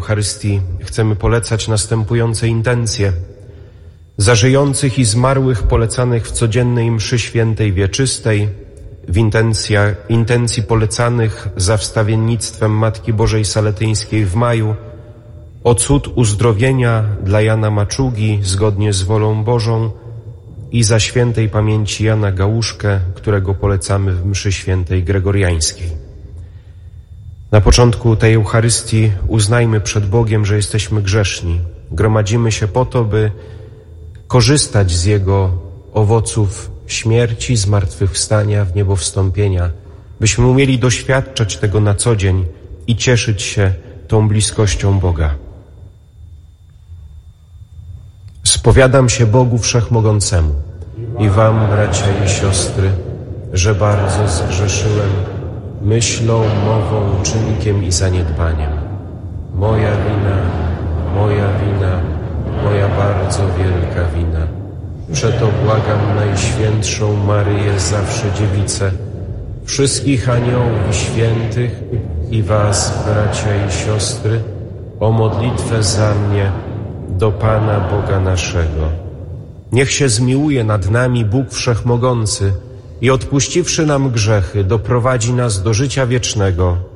Eucharystii chcemy polecać następujące intencje. Za żyjących i zmarłych polecanych w codziennej mszy świętej wieczystej, w intencji polecanych za wstawiennictwem Matki Bożej Saletyńskiej w maju, o cud uzdrowienia dla Jana Maczugi zgodnie z wolą Bożą i za świętej pamięci Jana Gałuszkę, którego polecamy w mszy świętej gregoriańskiej. Na początku tej Eucharystii uznajmy przed Bogiem, że jesteśmy grzeszni. Gromadzimy się po to, by korzystać z Jego owoców śmierci, zmartwychwstania, w niebo wstąpienia, byśmy umieli doświadczać tego na co dzień i cieszyć się tą bliskością Boga. Spowiadam się Bogu Wszechmogącemu i wam, bracia i siostry, że bardzo zgrzeszyłem myślą, mową, czynnikiem i zaniedbaniem. Moja wina, moja bardzo wielka wina. Przeto błagam Najświętszą Maryję, zawsze Dziewicę, wszystkich aniołów i świętych i was, bracia i siostry, o modlitwę za mnie do Pana Boga naszego. Niech się zmiłuje nad nami Bóg Wszechmogący i odpuściwszy nam grzechy, doprowadzi nas do życia wiecznego